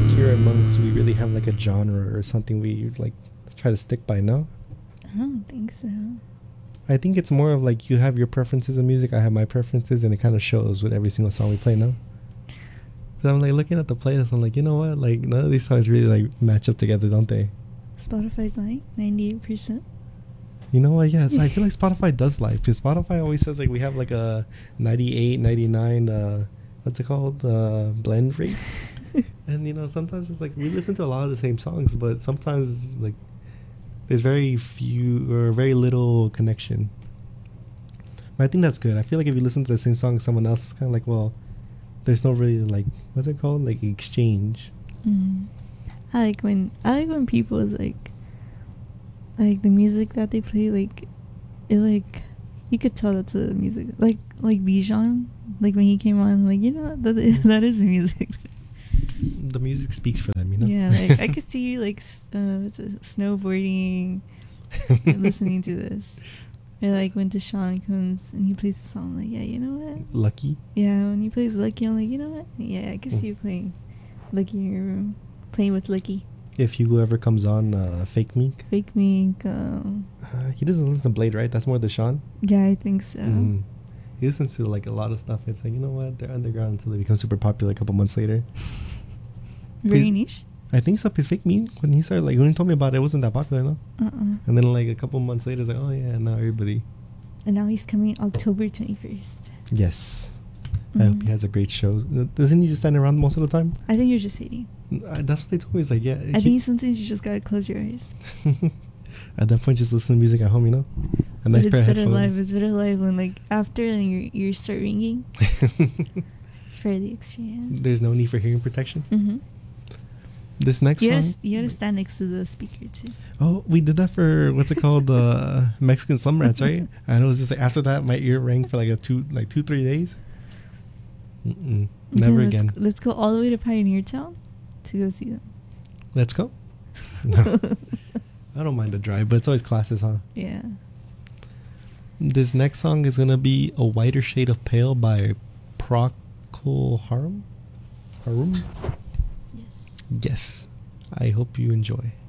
here amongst we really have like a genre or something we like try to stick by. No, I don't think so. I think it's more of like you have your preferences in music, I have my preferences, and it kind of shows with every single song we play. No, because I'm like looking at the playlist, I'm like, you know what? Like none of these songs really like match up together, don't they? Spotify's like 98%. You know what? Yes, I feel like Spotify does lie because Spotify always says like we have like a 98, 99, what's it called? Blend rate. And you know, sometimes it's like we listen to a lot of the same songs, but sometimes it's like there's very few or very little connection. But I think that's good. I feel like if you listen to the same song as someone else, it's kind of like, well, there's no really like, what's it called? Like exchange. Mm. I like when people is like the music that they play, like it like you could tell that's a music like Bijan, like when he came on, like, you know, that is music. The music speaks for them, you know. Yeah, like I could see you like snowboarding and listening to this. Or like when Deshaun comes and he plays a song, like, yeah, you know what? Lucky. Yeah, when he plays Lucky, I'm like, you know what? Yeah, I could see you playing Lucky in your room, playing with Lucky. If Hugo ever comes on, Fake Meek. Fake Meek. He doesn't listen to Blade, right? That's more Deshaun. Yeah, I think so. Mm. He listens to like a lot of stuff. It's like, you know what? They're underground until they become super popular a couple months later. Very niche. I think so. His Fake Meek, when he started, like when he told me about it, it wasn't that popular, no. And then like a couple months later, it's like, oh yeah, now everybody. And now he's coming October 21st. Yes. I hope he has a great show. Doesn't he just stand around most of the time? I think you're just hating. That's what they told me. It's like, yeah. I think sometimes you just gotta close your eyes. At that point, just listen to music at home, you know? A nice pair of headphones. It's better live when, like, after your ears start ringing. It's fairly extreme. There's no need for hearing protection? Mm-hmm. This next song? You gotta stand next to the speaker, too. Oh, we did that for, what's it called? Mexican Slum Rats, right? And it was just like, after that, my ear rang for like 2-3 days. Never again. Let's go all the way to Pioneer Town to go see them. Let's go. No. I don't mind the drive, but it's always classes, huh? Yeah. This next song is going to be A Whiter Shade of Pale by Procol Harum? Yes. Yes. I hope you enjoy.